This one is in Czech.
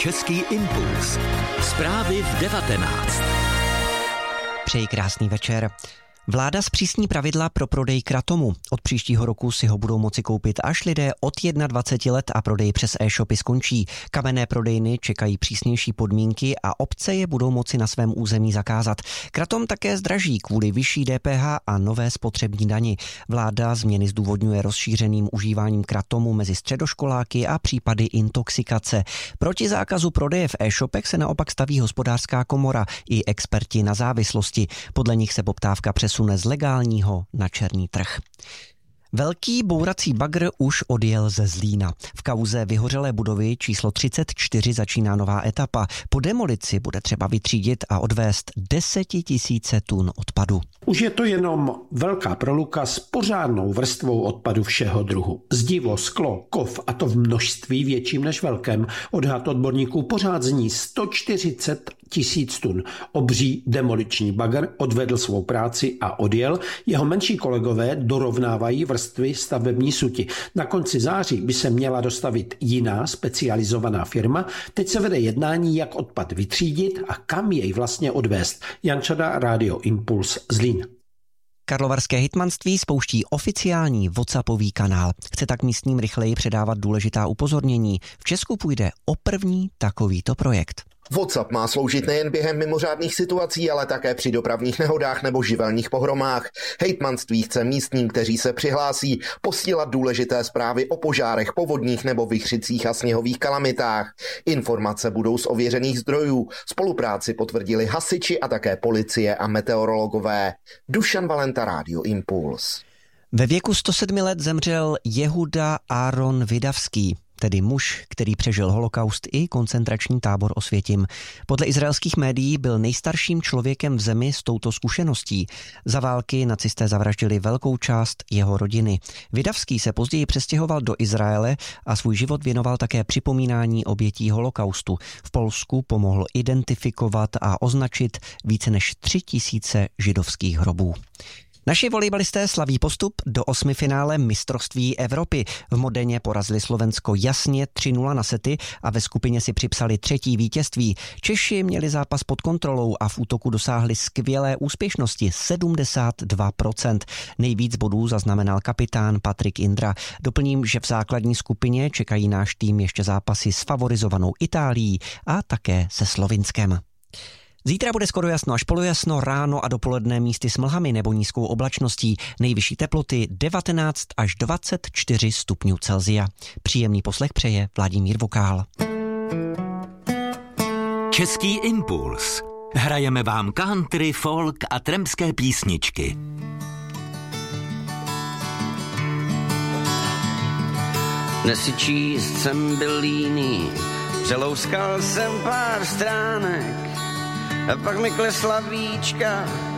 Český impuls. Zprávy v 19. Přeji krásný večer. Vláda zpřísní pravidla pro prodej kratomu. Od příštího roku si ho budou moci koupit až lidé od 21 let a prodej přes e-shopy skončí. Kamenné prodejny čekají přísnější podmínky a obce je budou moci na svém území zakázat. Kratom také zdraží kvůli vyšší DPH a nové spotřební dani. Vláda změny zdůvodňuje rozšířeným užíváním kratomu mezi středoškoláky a případy intoxikace. Proti zákazu prodeje v e-shopech se naopak staví Hospodářská komora i experti na závislosti. Podle nich se poptávka přesune z legálního na černý trh. Velký bourací bagr už odjel ze Zlína. V kauze vyhořelé budovy číslo 34 začíná nová etapa. Po demolici bude třeba vytřídit a odvést 10 000 tun odpadu. Už je to jenom velká proluka s pořádnou vrstvou odpadu všeho druhu. Zdivo, sklo, kov, a to v množství větším než velkém. Odhad odborníků pořád zní 140 000 tun. Obří demoliční bagr odvedl svou práci a odjel. Jeho menší kolegové dorovnávají vrstvy stavební suti. Na konci září by se měla dostavit jiná specializovaná firma. Teď se vede jednání, jak odpad vytřídit a kam jej vlastně odvést. Jan Čada, Rádio Impuls, Zlín. Karlovarské hejtmanství spouští oficiální WhatsAppový kanál. Chce tak místním rychleji předávat důležitá upozornění. V Česku půjde o první takovýto projekt. WhatsApp má sloužit nejen během mimořádných situací, ale také při dopravních nehodách nebo živelních pohromách. Hejtmanství chce místním, kteří se přihlásí, posílat důležité zprávy o požárech, povodních nebo vichřicích a sněhových kalamitách. Informace budou z ověřených zdrojů. Spolupráci potvrdili hasiči a také policie a meteorologové. Dušan Valenta, Rádio Impuls. Ve věku 107 let zemřel Jehuda Áron Vidavský, tedy muž, který přežil holokaust i koncentrační tábor Osvětim. Podle izraelských médií byl nejstarším člověkem v zemi s touto zkušeností. Za války nacisté zavraždili velkou část jeho rodiny. Vidavský se později přestěhoval do Izraele a svůj život věnoval také připomínání obětí holokaustu. V Polsku pomohl identifikovat a označit více než 3000 židovských hrobů. Naši volejbalisté slaví postup do osmifinále mistrovství Evropy. V Modeně porazili Slovensko jasně 3-0 na sety a ve skupině si připsali 3. vítězství. Češi měli zápas pod kontrolou a v útoku dosáhli skvělé úspěšnosti 72%. Nejvíc bodů zaznamenal kapitán Patrik Indra. Doplním, že v základní skupině čekají náš tým ještě zápasy s favorizovanou Itálií a také se Slovinskem. Zítra bude skoro jasno až polojasno, ráno a dopoledne místy s mlhami nebo nízkou oblačností. Nejvyšší teploty 19 až 24 stupňů Celsia. Příjemný poslech přeje Vladimír Vokál. Český impuls. Hrajeme vám country, folk a trampské písničky. Dnes si číst jsem byl líný, přelouskal jsem pár stránek, a pak mi klesla víčka